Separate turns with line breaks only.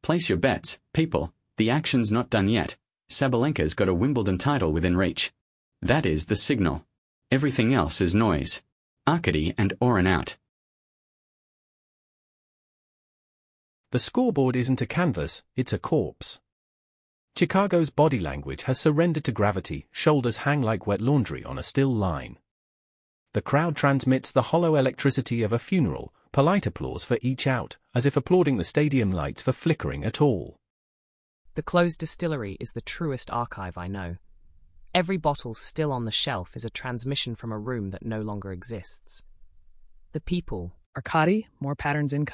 Place your bets, people. The action's not done yet. Sabalenka's got a Wimbledon title within reach. That is the signal. Everything else is noise. Arkady and Oren out.
The scoreboard isn't a canvas, it's a corpse. Chicago's body language has surrendered to gravity, shoulders hang like wet laundry on a still line. The crowd transmits the hollow electricity of a funeral, polite applause for each out, as if applauding the stadium lights for flickering at all.
The closed distillery is the truest archive I know. Every bottle still on the shelf is a transmission from a room that no longer exists. The people.
Arkady, more patterns incoming.